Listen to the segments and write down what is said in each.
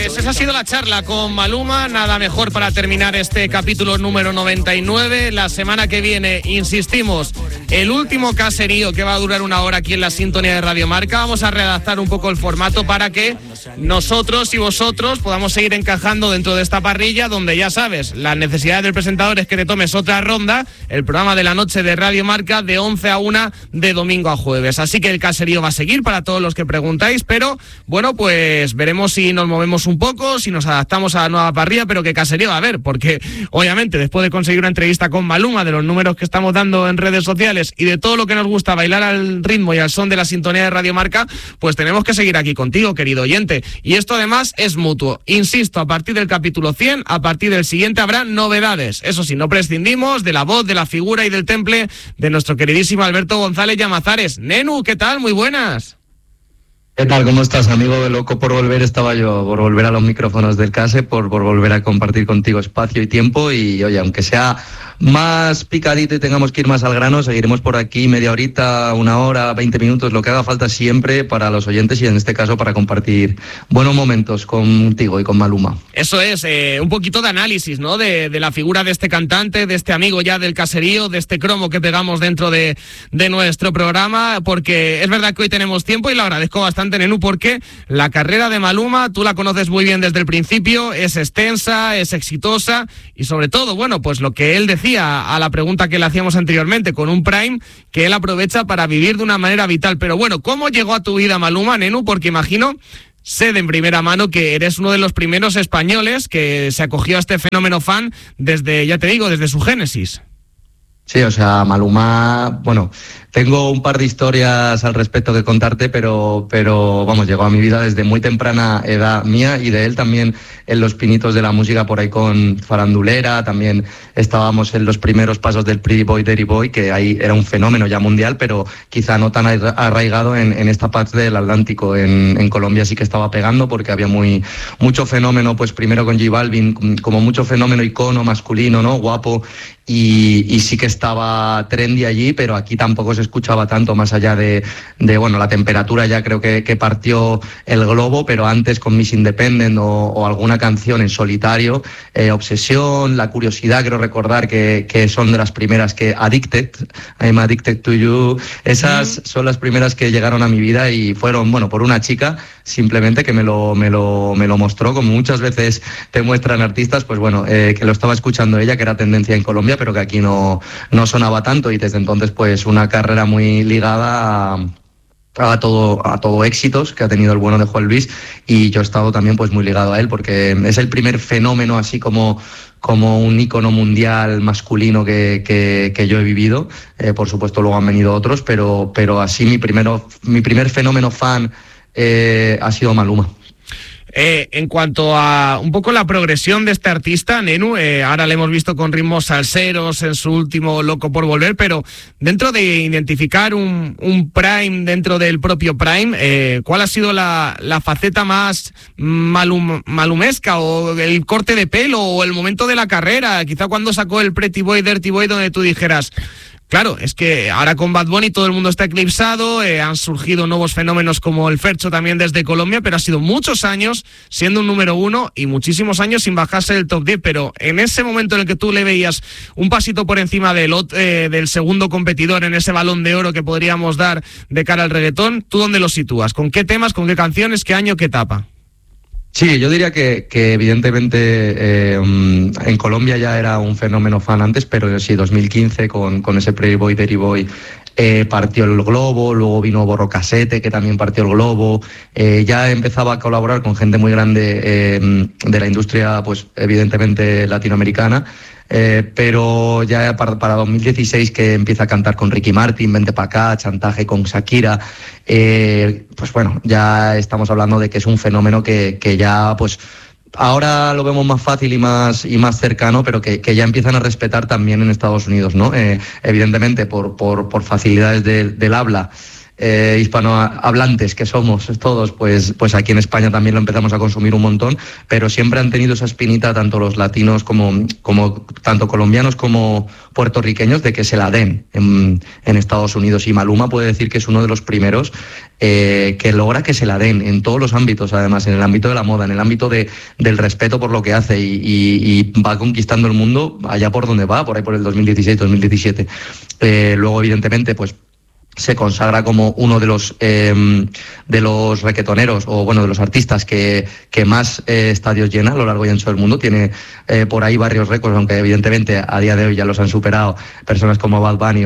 Pues esa ha sido la charla con Maluma, nada mejor para terminar este capítulo número 99. La semana que viene, insistimos, el último caserío que va a durar 1 hora aquí en la sintonía de Radio Marca. Vamos a redactar un poco el formato para que nosotros y vosotros podamos seguir encajando dentro de esta parrilla donde, ya sabes, la necesidad del presentador es que te tomes otra ronda, el programa de la noche de Radio Marca de 11 a 1 de domingo a jueves. Así que el caserío va a seguir para todos los que preguntáis, pero bueno, pues veremos si nos movemos un poco, si nos adaptamos a la nueva parrilla, pero qué caserío va a haber, porque obviamente después de conseguir una entrevista con Maluma, de los números que estamos dando en redes sociales y de todo lo que nos gusta bailar al ritmo y al son de la sintonía de Radio Marca, pues tenemos que seguir aquí contigo, querido oyente. Y esto además es mutuo. Insisto, a partir del capítulo 100, a partir del siguiente habrá novedades. Eso sí, no prescindimos de la voz, de la figura y del temple de nuestro queridísimo Alberto González Llamazares. Nenu, ¿qué tal? Muy buenas. ¿Qué tal? ¿Cómo estás, amigo? Loco por volver estaba yo, por volver a los micrófonos del CASE, por volver a compartir contigo espacio y tiempo. Y oye, aunque sea más picadito y tengamos que ir más al grano, seguiremos por aquí media horita, 1 hora, 20 minutos, lo que haga falta siempre para los oyentes y en este caso para compartir buenos momentos contigo y con Maluma. Eso es, un poquito de análisis, ¿no? De la figura de este cantante, de este amigo ya del caserío, de este cromo que pegamos dentro de nuestro programa, porque es verdad que hoy tenemos tiempo y lo agradezco bastante, Nenu, porque la carrera de Maluma, tú la conoces muy bien desde el principio, es extensa, es exitosa y sobre todo, bueno, pues lo que él decía a la pregunta que le hacíamos anteriormente, con un Prime que él aprovecha para vivir de una manera vital. Pero bueno, ¿cómo llegó a tu vida Maluma, Nenu? Porque imagino, sé de en primera mano que eres uno de los primeros españoles que se acogió a este fenómeno fan desde, ya te digo, desde su génesis. Sí, o sea, Maluma, bueno, tengo un par de historias al respecto que contarte, pero vamos, llegó a mi vida desde muy temprana edad mía y de él también en los pinitos de la música por ahí con Farandulera, también estábamos en los primeros pasos del Pretty Boy, Dirty Boy, que ahí era un fenómeno ya mundial, pero quizá no tan arraigado en esta parte del Atlántico. En Colombia sí que estaba pegando porque había mucho fenómeno, pues primero con J Balvin, como mucho fenómeno icono masculino, ¿no? Guapo, y sí que estaba trendy allí, pero aquí tampoco se escuchaba tanto, más allá de bueno, la temperatura ya creo que partió el globo, pero antes con Miss Independent o alguna canción en solitario, Obsesión, La Curiosidad, creo recordar que son de las primeras que Addicted, I'm Addicted to You, esas son las primeras que llegaron a mi vida y fueron, bueno, por una chica simplemente que me lo mostró, como muchas veces te muestran artistas, pues bueno, que lo estaba escuchando ella, que era tendencia en Colombia, pero que aquí no sonaba tanto, y desde entonces pues una carrera muy ligada a todo éxitos que ha tenido el bueno de Juan Luis, y yo he estado también pues muy ligado a él porque es el primer fenómeno así como un ícono mundial masculino que yo he vivido. Por supuesto luego han venido otros, pero así mi primer fenómeno fan ha sido Maluma. En cuanto a un poco la progresión de este artista, Nenu, ahora le hemos visto con ritmos salseros en su último Loco por Volver, pero dentro de identificar un Prime dentro del propio Prime, ¿cuál ha sido la faceta más malumesca, o el corte de pelo, o el momento de la carrera? Quizá cuando sacó el Pretty Boy, Dirty Boy, donde tú dijeras, claro, es que ahora con Bad Bunny todo el mundo está eclipsado, han surgido nuevos fenómenos como el Fercho también desde Colombia, pero ha sido muchos años siendo un número 1 y muchísimos años sin bajarse del top 10, pero en ese momento en el que tú le veías un pasito por encima del segundo competidor en ese Balón de Oro que podríamos dar de cara al reggaetón, ¿tú dónde lo sitúas? ¿Con qué temas, con qué canciones, qué año, qué etapa? Sí, yo diría que evidentemente en Colombia ya era un fenómeno fan antes, pero sí, 2015 con ese Pretty Boy, Dirty Boy partió el globo, luego vino Borrocasete, que también partió el globo, ya empezaba a colaborar con gente muy grande de la industria, pues evidentemente latinoamericana. Pero ya para 2016 que empieza a cantar con Ricky Martin, Vente pa' acá, Chantaje con Shakira, pues bueno, ya estamos hablando de que es un fenómeno que ya pues ahora lo vemos más fácil y más cercano, pero que ya empiezan a respetar también en Estados Unidos, ¿no? Evidentemente por facilidades del habla. hispanohablantes que somos todos, pues aquí en España también lo empezamos a consumir un montón, pero siempre han tenido esa espinita tanto los latinos como tanto colombianos como puertorriqueños de que se la den en Estados Unidos, y Maluma puede decir que es uno de los primeros que logra que se la den en todos los ámbitos, además en el ámbito de la moda, en el ámbito del respeto por lo que hace, y va conquistando el mundo allá por donde va, por ahí por el 2016-2017. Luego evidentemente pues se consagra como uno de los reggaetoneros, o bueno, de los artistas que más estadios llena a lo largo y ancho del mundo. Tiene por ahí varios récords, aunque evidentemente a día de hoy ya los han superado personas como Bad Bunny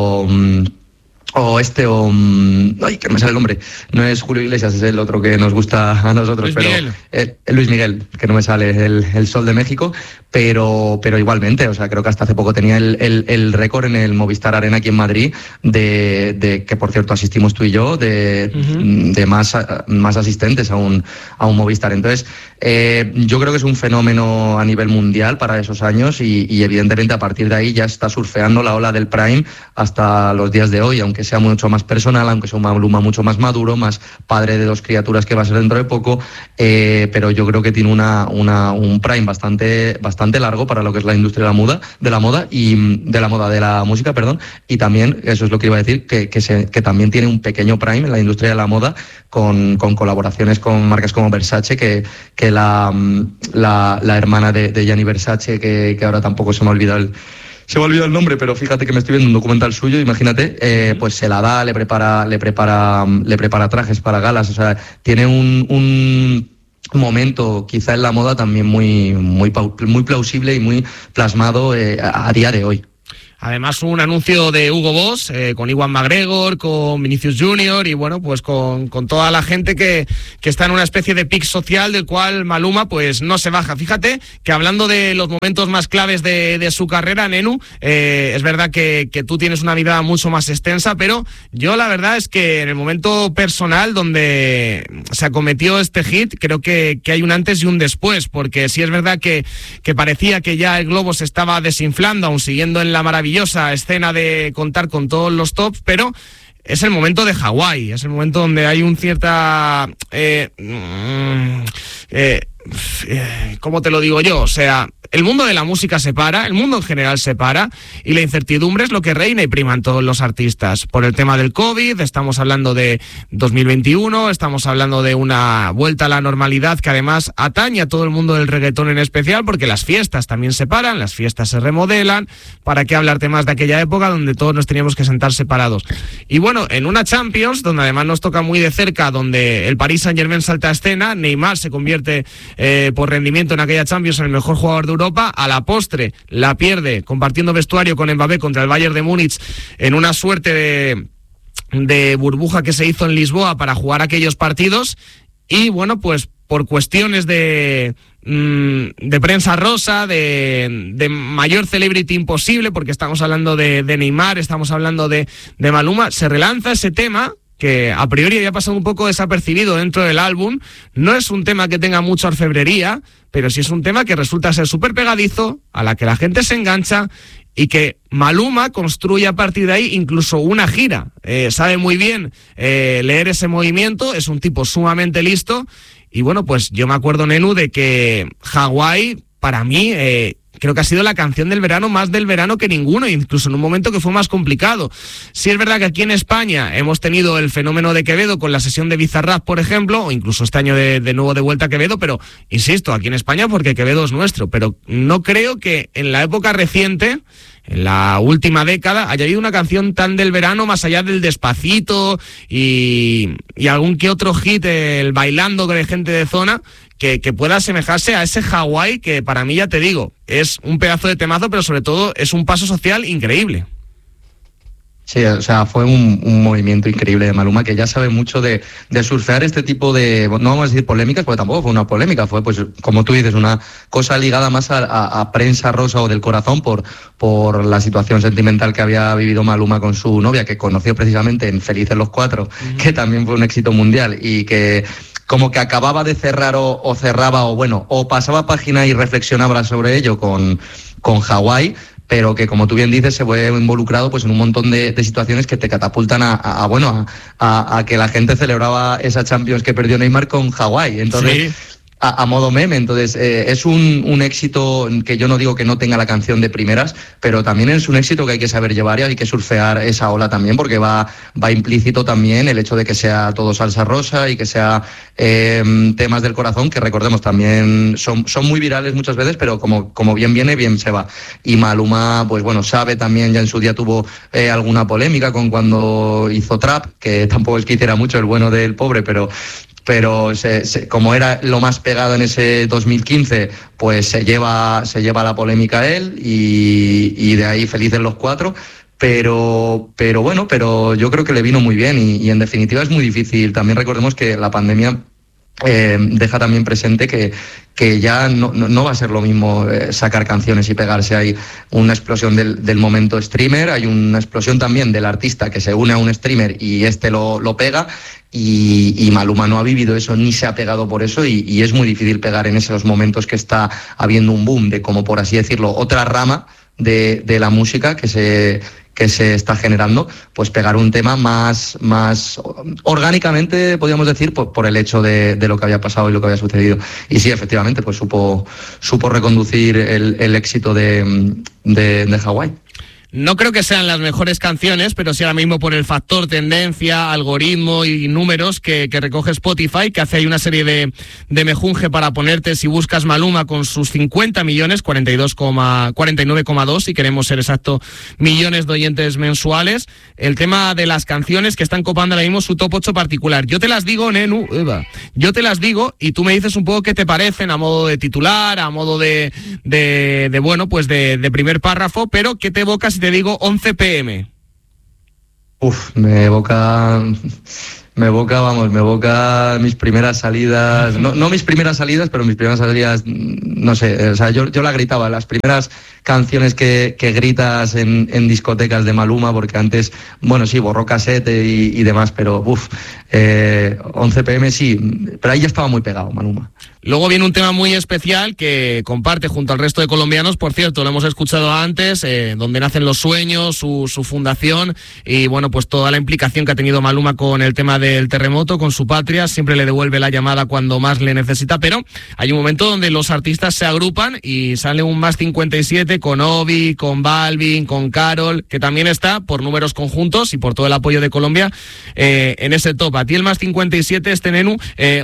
ay, que me sale el nombre, no es Julio Iglesias, es el otro que nos gusta a nosotros, Luis Miguel, que no me sale, el Sol de México, pero igualmente, o sea, creo que hasta hace poco tenía el récord en el Movistar Arena aquí en Madrid, de que por cierto asistimos tú y yo, de más asistentes a un Movistar. Entonces, yo creo que es un fenómeno a nivel mundial para esos años, y evidentemente a partir de ahí ya está surfeando la ola del Prime hasta los días de hoy, aunque sea mucho más personal, aunque sea un Maluma mucho más maduro, más padre de 2 criaturas que va a ser dentro de poco, pero yo creo que tiene un Prime bastante largo para lo que es la industria de la moda de la música, perdón, y también, eso es lo que iba a decir, que también tiene un pequeño Prime en la industria de la moda con colaboraciones con marcas como Versace, que la hermana de Gianni Versace, que ahora tampoco se me ha olvidado el nombre, pero fíjate que me estoy viendo un documental suyo, imagínate, pues se la da, le prepara trajes para galas, o sea, tiene un momento quizá en la moda también muy plausible y muy plasmado a día de hoy. Además, un anuncio de Hugo Boss, con Iwan McGregor, con Vinicius Junior y bueno, pues con toda la gente que está en una especie de pic social del cual Maluma pues no se baja. Fíjate que hablando de los momentos más claves de su carrera, Nenu, es verdad que tú tienes una vida mucho más extensa, pero yo la verdad es que en el momento personal donde se acometió este hit, creo que hay un antes y un después, porque sí es verdad que parecía que ya el globo se estaba desinflando, aún siguiendo en la maravillosa escena de contar con todos los tops, pero es el momento de Hawái, es el momento donde hay un cierta... ¿cómo te lo digo yo? O sea, el mundo de la música se para, el mundo en general se para, y la incertidumbre es lo que reina y prima en todos los artistas. Por el tema del COVID, estamos hablando de 2021, estamos hablando de una vuelta a la normalidad que además atañe a todo el mundo del reggaetón en especial, porque las fiestas también se paran, las fiestas se remodelan. ¿Para qué hablarte más de aquella época donde todos nos teníamos que sentar separados? Y bueno, en una Champions, donde además nos toca muy de cerca, donde el Paris Saint-Germain salta a escena, Neymar se convierte por rendimiento en aquella Champions en el mejor jugador de Europa, a la postre la pierde compartiendo vestuario con Mbappé contra el Bayern de Múnich en una suerte de burbuja que se hizo en Lisboa para jugar aquellos partidos, y bueno, pues por cuestiones de prensa rosa, de mayor celebrity imposible, porque estamos hablando de Neymar, estamos hablando de Maluma, se relanza ese tema que a priori había pasado un poco desapercibido dentro del álbum. No es un tema que tenga mucha orfebrería, pero sí es un tema que resulta ser súper pegadizo, a la que la gente se engancha, y que Maluma construye a partir de ahí incluso una gira. Sabe muy bien leer ese movimiento, es un tipo sumamente listo, y bueno, pues yo me acuerdo, Nenu, de que Hawái, para mí... creo que ha sido la canción del verano, más del verano que ninguno, incluso en un momento que fue más complicado. Sí es verdad que aquí en España hemos tenido el fenómeno de Quevedo con la sesión de Bizarrap, por ejemplo, o incluso este año de nuevo de vuelta a Quevedo, pero insisto, aquí en España porque Quevedo es nuestro, pero no creo que en la época reciente, en la última década, haya habido una canción tan del verano, más allá del Despacito y algún que otro hit, el Bailando de gente de zona, que pueda asemejarse a ese Hawái, que para mí, ya te digo, es un pedazo de temazo, pero sobre todo es un paso social increíble. Sí, o sea, fue un movimiento increíble de Maluma, que ya sabe mucho de surfear este tipo de, no vamos a decir polémicas, porque tampoco fue una polémica, fue, pues, como tú dices, una cosa ligada más a prensa rosa o del corazón por la situación sentimental que había vivido Maluma con su novia, que conoció precisamente en Felices los Cuatro, que también fue un éxito mundial, y que como que acababa de cerrar o cerraba, o bueno, o pasaba página y reflexionaba sobre ello con Hawái. pero que, como tú bien dices, se ve involucrado pues en un montón de situaciones que te catapultan a que la gente celebraba esa Champions que perdió Neymar con Hawái. Entonces, sí, a modo meme. Entonces, es un éxito que yo no digo que no tenga la canción de primeras, pero también es un éxito que hay que saber llevar y hay que surfear esa ola también, porque va implícito también el hecho de que sea todo salsa rosa y que sea temas del corazón, que recordemos también son muy virales muchas veces, pero como bien viene, bien se va. Y Maluma, pues bueno, sabe también, ya en su día tuvo alguna polémica con cuando hizo Trap, que tampoco es que hiciera mucho el bueno del pobre, pero como era lo más pegado en ese 2015, pues se lleva la polémica él y de ahí felices los cuatro. Pero yo creo que le vino muy bien y en definitiva es muy difícil. También recordemos que la pandemia deja también presente que ya no va a ser lo mismo sacar canciones y pegarse. Hay una explosión del momento streamer, hay una explosión también del artista que se une a un streamer y lo pega, y Maluma no ha vivido eso ni se ha pegado por eso, y es muy difícil pegar en esos momentos que está habiendo un boom de, como por así decirlo, otra rama de la música que se está generando, pues pegar un tema más orgánicamente, podríamos decir, por el hecho de lo que había pasado y lo que había sucedido. Y sí, efectivamente, pues supo reconducir el éxito de Hawái. No creo que sean las mejores canciones, pero sí ahora mismo por el factor tendencia, algoritmo y números que recoge Spotify, que hace ahí una serie de mejunje para ponerte, si buscas Maluma con sus 50 millones, 49,2 si queremos ser exacto, millones de oyentes mensuales. El tema de las canciones que están copando ahora mismo su top 8 particular. Yo te las digo, Nenu, yo te las digo y tú me dices un poco qué te parecen a modo de titular, a modo de primer párrafo, pero ¿qué te evoca si te digo 11 PM? Me evoca mis primeras salidas, no mis primeras salidas, pero mis primeras salidas, no sé, o sea, yo la gritaba, las primeras canciones que gritas en discotecas de Maluma, porque antes, bueno, sí, borró casete y demás, pero 11 PM sí, pero ahí ya estaba muy pegado Maluma. Luego viene un tema muy especial que comparte junto al resto de colombianos, por cierto, lo hemos escuchado antes, donde nacen los sueños, su fundación y bueno, pues toda la implicación que ha tenido Maluma con el tema del terremoto, con su patria, siempre le devuelve la llamada cuando más le necesita, pero hay un momento donde los artistas se agrupan y sale un más 57 con Obi, con Balvin, con Karol, que también está por números conjuntos y por todo el apoyo de Colombia en ese top. A ti el más 57, Nenu,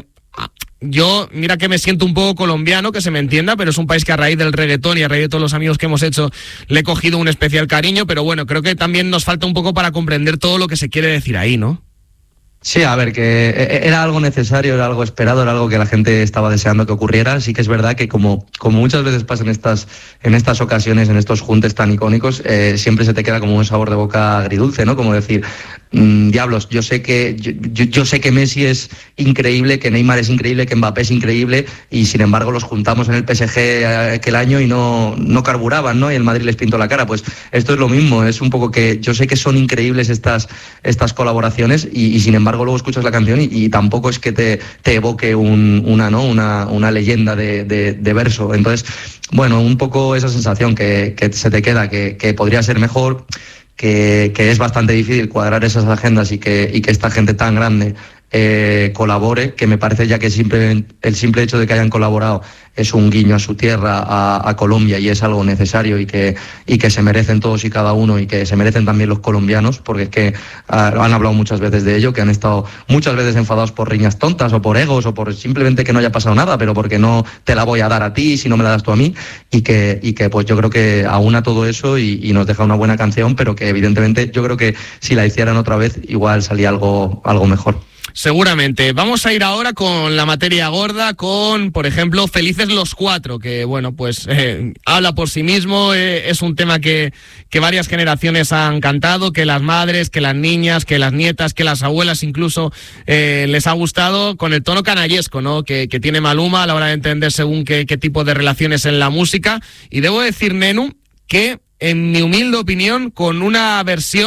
yo, mira que me siento un poco colombiano, que se me entienda, pero es un país que a raíz del reggaetón y a raíz de todos los amigos que hemos hecho le he cogido un especial cariño, pero bueno, creo que también nos falta un poco para comprender todo lo que se quiere decir ahí, ¿no? Sí, a ver, que era algo necesario, era algo esperado, era algo que la gente estaba deseando que ocurriera. Sí que es verdad que como muchas veces pasa en estas ocasiones, en estos juntes tan icónicos, siempre se te queda como un sabor de boca agridulce, ¿no? Como decir, diablos, yo sé que Messi es increíble, que Neymar es increíble, que Mbappé es increíble, y sin embargo los juntamos en el PSG aquel año y no carburaban, ¿no? Y el Madrid les pintó la cara. Pues esto es lo mismo, es un poco que yo sé que son increíbles estas colaboraciones y sin embargo luego escuchas la canción y tampoco es que te evoque una leyenda de verso. Entonces, bueno, un poco esa sensación que se te queda, que podría ser mejor, que es bastante difícil cuadrar esas agendas y que esta gente tan grande colabore, que me parece ya que el simple hecho de que hayan colaborado es un guiño a su tierra, a Colombia, y es algo necesario y que se merecen todos y cada uno, y que se merecen también los colombianos, porque es que han hablado muchas veces de ello, que han estado muchas veces enfadados por riñas tontas o por egos o por simplemente que no haya pasado nada, pero porque no te la voy a dar a ti si no me la das tú a mí, y que pues yo creo que aúna todo eso y nos deja una buena canción, pero que evidentemente yo creo que si la hicieran otra vez igual salía algo mejor. Seguramente. Vamos a ir ahora con la materia gorda, con, por ejemplo, Felices los Cuatro, que, bueno, pues habla por sí mismo, es un tema que varias generaciones han cantado, que las madres, que las niñas, que las nietas, que las abuelas incluso les ha gustado, con el tono canallesco, ¿no?, que tiene Maluma a la hora de entender según qué tipo de relaciones en la música. Y debo decir, Nenu, que, en mi humilde opinión, con una versión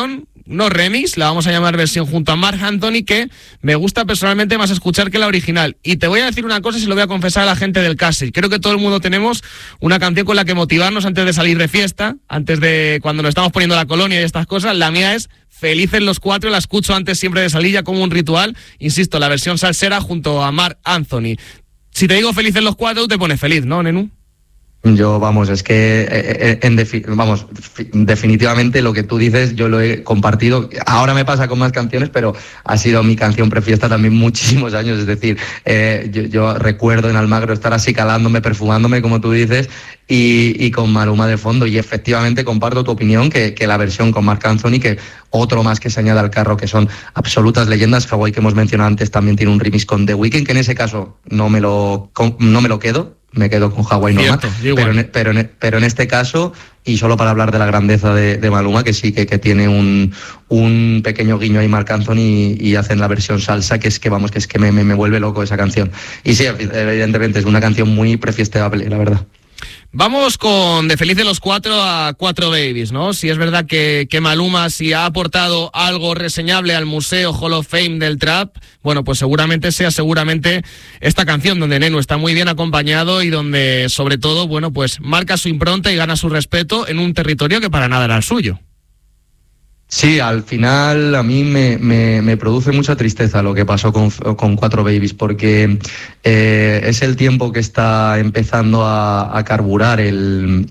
no remix, la vamos a llamar versión junto a Marc Anthony, que me gusta personalmente más escuchar que la original. Y te voy a decir una cosa y se lo voy a confesar a la gente del Casey. Creo que todo el mundo tenemos una canción con la que motivarnos antes de salir de fiesta, antes de cuando nos estamos poniendo la colonia y estas cosas. La mía es Felices los Cuatro, la escucho antes siempre de salir ya como un ritual. Insisto, la versión salsera junto a Marc Anthony. Si te digo Felices los Cuatro, te pones feliz, ¿no, Nenu? Yo, vamos, es que, definitivamente lo que tú dices yo lo he compartido. Ahora me pasa con más canciones, pero ha sido mi canción prefiesta también muchísimos años. Es decir, yo recuerdo en Almagro estar así calándome, perfumándome, como tú dices, y con Maluma de fondo. Y efectivamente comparto tu opinión, que la versión con Marc Anthony, que otro más que se añade al carro, que son absolutas leyendas. Hawaii, que hemos mencionado antes, también tiene un remix con The Weeknd, que en ese caso no me lo quedo. Me quedo con Hawaii normal, pero en este caso, y solo para hablar de la grandeza de Maluma, que sí que tiene un pequeño guiño ahí Marc Anthony y hacen la versión salsa, que es que me vuelve loco esa canción. Y sí, evidentemente es una canción muy prefiestable, la verdad. Vamos con de Felices los Cuatro a Cuatro Babies, ¿no? Si es verdad que Maluma sí ha aportado algo reseñable al Museo Hall of Fame del Trap, bueno, pues seguramente esta canción donde Nenu está muy bien acompañado y donde, sobre todo, bueno, pues marca su impronta y gana su respeto en un territorio que para nada era el suyo. Sí, al final a mí me produce mucha tristeza lo que pasó con Cuatro Babies, porque es el tiempo que está empezando a carburar el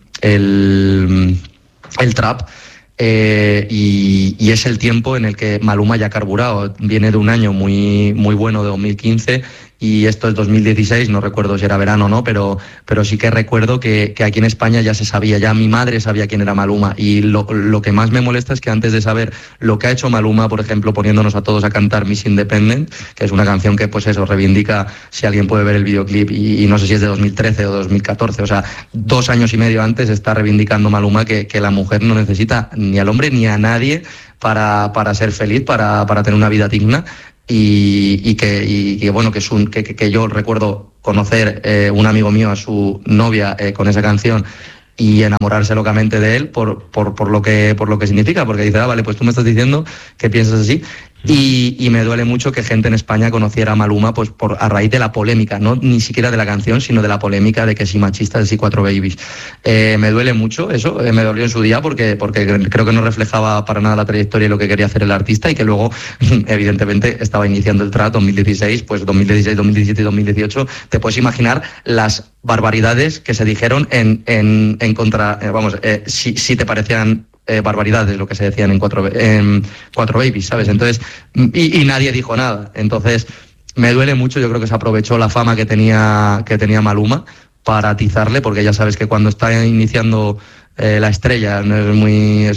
trap. Y es el tiempo en el que Maluma ya ha carburado. Viene de un año muy, muy bueno, de 2015, y esto es 2016, no recuerdo si era verano o no, pero sí que recuerdo que aquí en España ya se sabía, ya mi madre sabía quién era Maluma, y lo que más me molesta es que antes de saber lo que ha hecho Maluma, por ejemplo, poniéndonos a todos a cantar Miss Independent, que es una canción que, pues eso, reivindica, si alguien puede ver el videoclip, y no sé si es de 2013 o 2014, o sea, 2 años y medio antes está reivindicando Maluma que la mujer no necesita ni al hombre ni a nadie para ser feliz, para tener una vida digna. Y bueno, que yo recuerdo conocer un amigo mío a su novia con esa canción y enamorarse locamente de él por lo que significa, porque dice, vale, pues tú me estás diciendo que piensas así. Y me duele mucho que gente en España conociera a Maluma pues a raíz de la polémica, no ni siquiera de la canción, sino de la polémica de que si machista, de si Cuatro Babies. Me duele mucho eso, me dolió en su día porque creo que no reflejaba para nada la trayectoria y lo que quería hacer el artista, y que luego, evidentemente, estaba iniciando el trap 2016, pues 2016, 2017 y 2018. Te puedes imaginar las barbaridades que se dijeron en contra, si te parecían barbaridades lo que se decían en Cuatro Babies, ¿sabes? Entonces, y nadie dijo nada. Entonces, me duele mucho. Yo creo que se aprovechó la fama que tenía Maluma para atizarle, porque ya sabes que cuando está iniciando la estrella no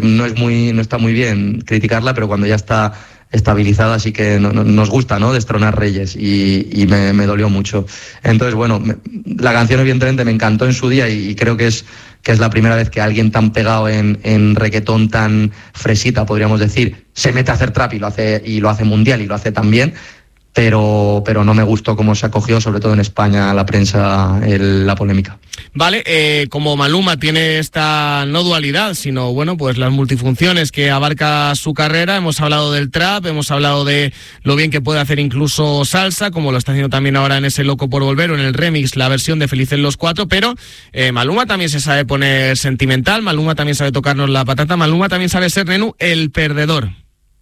está muy bien criticarla, pero cuando ya está estabilizada sí que nos gusta, ¿no?, destronar reyes, y me dolió mucho. Entonces, bueno, la canción evidentemente me encantó en su día, y creo que es la primera vez que alguien tan pegado en reggaetón, tan fresita, podríamos decir, se mete a hacer trap y lo hace mundial y lo hace tan bien. Pero no me gustó cómo se acogió, sobre todo en España, la prensa, la polémica. Vale, como Maluma tiene esta no dualidad, sino, bueno, pues las multifunciones que abarca su carrera, hemos hablado del trap, hemos hablado de lo bien que puede hacer incluso salsa, como lo está haciendo también ahora en ese Loco por Volver, o en el remix, la versión de Felices los Cuatro, pero Maluma también se sabe poner sentimental, Maluma también sabe tocarnos la patata, Maluma también sabe ser, Nenu, el perdedor.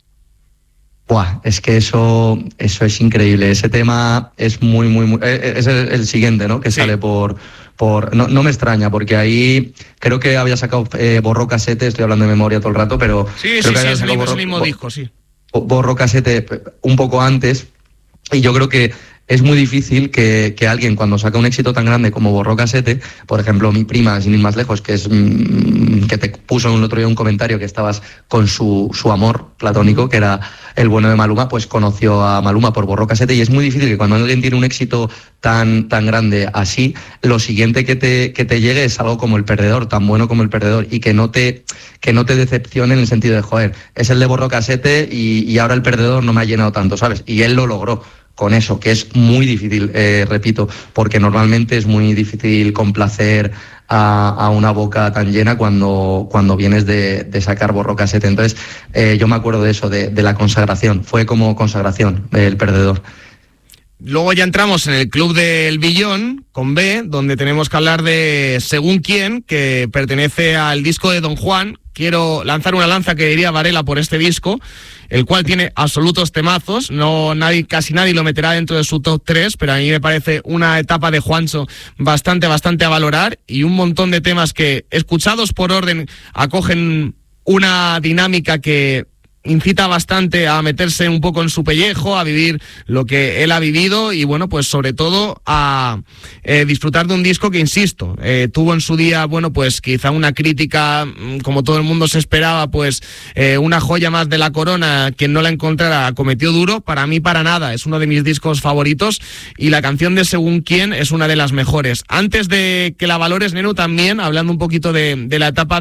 Buah, es que eso es increíble. Ese tema es muy, muy, muy... Es el siguiente, ¿no?, que sí sale por no me extraña, porque ahí creo que había sacado Borró Casete, estoy hablando de memoria todo el rato, pero... Sí, es el mismo disco, sí. Borró Casete un poco antes, y yo creo que es muy difícil que alguien, cuando saca un éxito tan grande como Borró Casete, por ejemplo, mi prima, sin ir más lejos, que te puso el otro día un comentario que estabas con su amor platónico, que era el bueno de Maluma, pues conoció a Maluma por Borró Casete, y es muy difícil que cuando alguien tiene un éxito tan grande así, lo siguiente que te llegue es algo como El Perdedor, tan bueno como El Perdedor, y que no te decepcione en el sentido de, joder, es el de Borró Casete y ahora El Perdedor no me ha llenado tanto, ¿sabes? Y él lo logró con eso, que es muy difícil, repito, porque normalmente es muy difícil complacer a una boca tan llena cuando vienes de sacar Borró-Casete. Entonces, yo me acuerdo de eso, de la consagración. Fue como consagración el perdedor. Luego ya entramos en el Club del Billón, con B, donde tenemos que hablar de Según Quién, que pertenece al disco de Don Juan. Quiero lanzar una lanza, que diría Varela, por este disco, el cual tiene absolutos temazos. Casi nadie lo meterá dentro de su top 3, pero a mí me parece una etapa de Juancho bastante a valorar, y un montón de temas que, escuchados por orden, acogen una dinámica que incita bastante a meterse un poco en su pellejo, a vivir lo que él ha vivido y, bueno, pues sobre todo a disfrutar de un disco que, insisto, tuvo en su día, bueno, pues quizá una crítica, como todo el mundo se esperaba, pues una joya más de la corona. Quien no la encontrara cometió duro. Para mí, para nada, es uno de mis discos favoritos, y la canción de Según Quién es una de las mejores. Antes de que la valores, Nenu, también, hablando un poquito de la etapa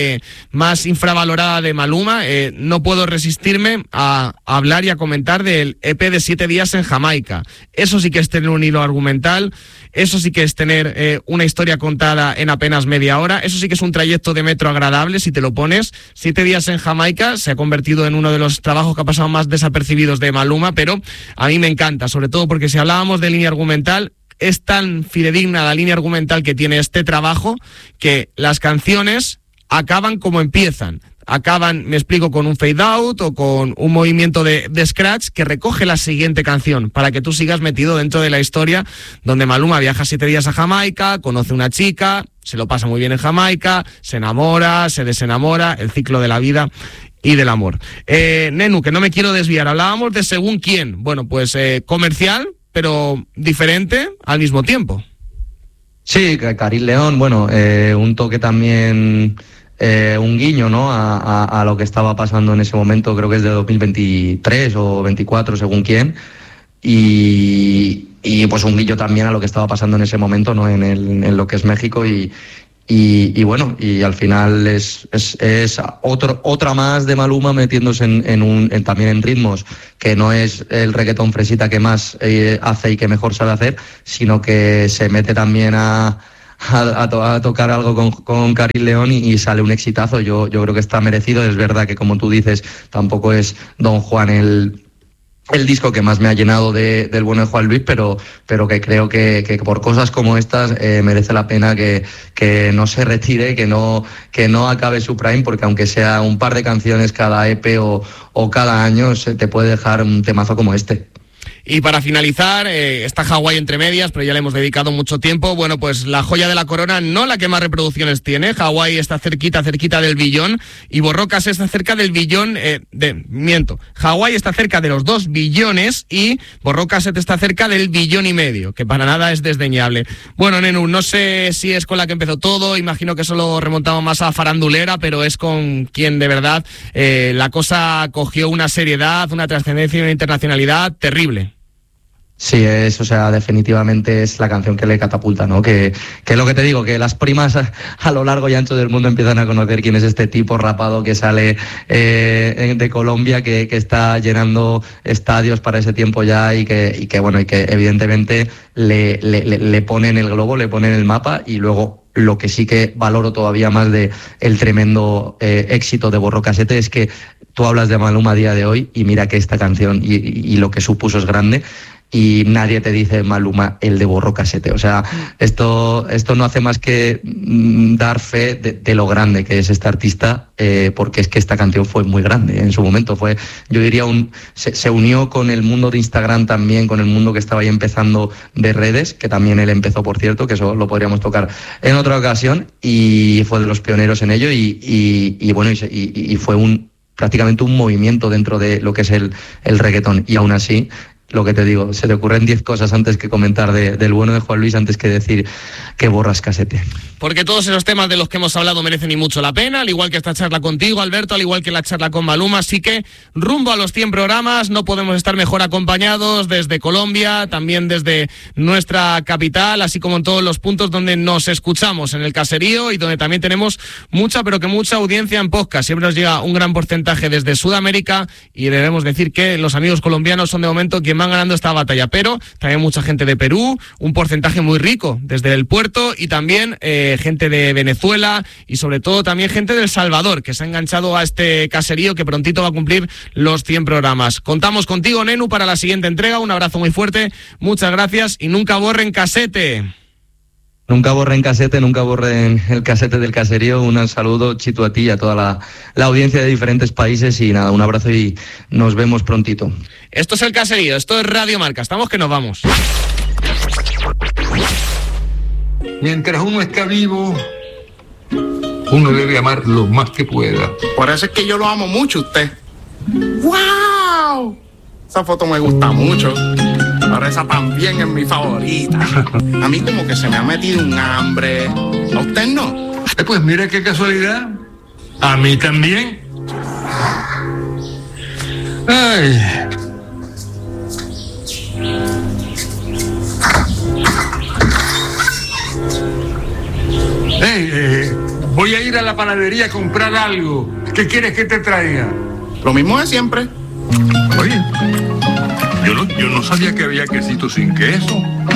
más infravalorada de Maluma, no puedo resistirme a hablar y a comentar del EP de 7 días en Jamaica. Eso sí que es tener un hilo argumental, eso sí que es tener una historia contada en apenas media hora, eso sí que es un trayecto de metro agradable si te lo pones. 7 días en Jamaica se ha convertido en uno de los trabajos que ha pasado más desapercibidos de Maluma, pero a mí me encanta, sobre todo porque si hablábamos de línea argumental, es tan fidedigna la línea argumental que tiene este trabajo que las canciones acaban como empiezan. Acaban, me explico, con un fade out o con un movimiento de scratch que recoge la siguiente canción, para que tú sigas metido dentro de la historia, donde Maluma viaja 7 días a Jamaica, conoce una chica, se lo pasa muy bien en Jamaica, se enamora, se desenamora, el ciclo de la vida y del amor. Nenu, que no me quiero desviar, hablábamos de Según Quién. Bueno, pues comercial, pero diferente al mismo tiempo. Sí, Karim León, bueno, un toque también... un guiño, ¿no?, a lo que estaba pasando en ese momento, creo que es de 2023 o 24, según quién, y pues un guiño también a lo que estaba pasando en ese momento, ¿no?, en lo que es México, y bueno, y al final es otra más de Maluma metiéndose también en ritmos que no es el reggaetón fresita que más hace y que mejor sabe hacer, sino que se mete también a tocar algo con Karim León y sale un exitazo. Yo creo que está merecido. Es verdad que, como tú dices, tampoco es Don Juan el disco que más me ha llenado del bueno de Juan Luis, pero que creo que por cosas como estas merece la pena que no se retire, que no acabe su prime, porque aunque sea un par de canciones cada EP o cada año, se te puede dejar un temazo como este. Y para finalizar, está Hawái entre medias, pero ya le hemos dedicado mucho tiempo. Bueno, pues la joya de la corona, no la que más reproducciones tiene. Hawái está cerquita del billón, y Borró-Casete está cerca del billón, Hawái está cerca de los 2 billones y Borró-Casete está cerca del 1,5 billones, que para nada es desdeñable. Bueno, Nenu, no sé si es con la que empezó todo, imagino que eso lo remontamos más a farandulera, pero es con quien de verdad la cosa cogió una seriedad, una trascendencia y una internacionalidad terrible. Sí, definitivamente es la canción que le catapulta, ¿no? Que es lo que te digo, que las primas a lo largo y ancho del mundo empiezan a conocer quién es este tipo rapado que sale de Colombia, que está llenando estadios para ese tiempo ya, y que evidentemente le ponen el globo, le ponen el mapa. Y luego, lo que sí que valoro todavía más de el tremendo éxito de Borró-Casete es que tú hablas de Maluma a día de hoy y mira que esta canción y lo que supuso es grande, y nadie te dice Maluma el de Borró-Casete. O sea, esto no hace más que dar fe de lo grande que es este artista, porque es que esta canción fue muy grande en su momento. Fue, yo diría, se unió con el mundo de Instagram también, con el mundo que estaba ahí empezando de redes, que también él empezó, por cierto, que eso lo podríamos tocar en otra ocasión, y fue de los pioneros en ello, y fue prácticamente un movimiento dentro de lo que es el reggaetón. Y aún así, lo que te digo, se te ocurren 10 cosas antes que comentar del bueno de Juan Luis, antes que decir que Borró-Casete. Porque todos esos temas de los que hemos hablado merecen y mucho la pena, al igual que esta charla contigo, Alberto, al igual que la charla con Maluma. Así que rumbo a los 100 programas, no podemos estar mejor acompañados desde Colombia, también desde nuestra capital, así como en todos los puntos donde nos escuchamos en el caserío, y donde también tenemos mucha, pero que mucha audiencia en podcast. Siempre nos llega un gran porcentaje desde Sudamérica, y debemos decir que los amigos colombianos son de momento quien quien van ganando esta batalla, pero también mucha gente de Perú, un porcentaje muy rico desde el puerto y también gente de Venezuela y sobre todo también gente de El Salvador que se ha enganchado a este caserío que prontito va a cumplir los 100 programas. Contamos contigo, Nenu, para la siguiente entrega. Un abrazo muy fuerte, muchas gracias y nunca borren casete. Nunca borren casete, nunca borren el casete del caserío. Un saludo, Chito, a ti y a toda la audiencia de diferentes países y nada, un abrazo y nos vemos prontito. Esto es el caserío, esto es Radio Marca, estamos que nos vamos. Mientras uno está vivo, uno debe amar lo más que pueda. Por eso es que yo lo amo mucho, usted. ¡Wow! Esa foto me gusta mucho. Ahora esa también es mi favorita. A mí como que se me ha metido un hambre. ¿A usted no? Pues mira qué casualidad. A mí también. Ay. Voy a ir a la panadería a comprar algo. ¿Qué quieres que te traiga? Lo mismo de siempre. Oye, yo no sabía que había quesito sin queso.